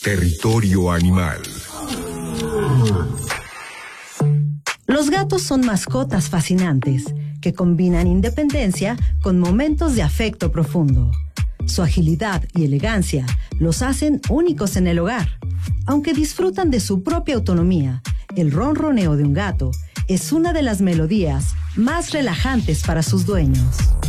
Territorio Animal. Los gatos son mascotas fascinantes que combinan independencia con momentos de afecto profundo. Su agilidad y elegancia los hacen únicos en el hogar. Aunque disfrutan de su propia autonomía, el ronroneo de un gato es una de las melodías más relajantes para sus dueños.